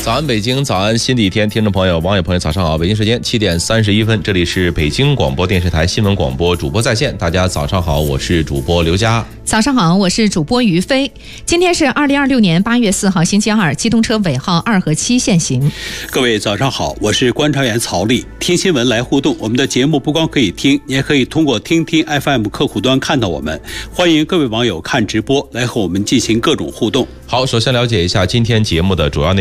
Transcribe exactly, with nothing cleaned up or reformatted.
早安北京，早安新的一天，听众朋友、网友朋友，早上好！北京时间七点三十一分，这里是北京广播电视台新闻广播主播在线，大家早上好，我是主播刘佳。 早上好，我是主播于飞。今天是二零二六年八月四号，星期二，机动车尾号二和七限行。 各位早上好，我是观察员曹丽。听新闻来互动，我们的节目不光可以听，你也可以通过听听 F M 客户端看到我们。欢迎各位网友看直播，来和我们进行各种互动。 好，首先了解一下今天节目的主要内容。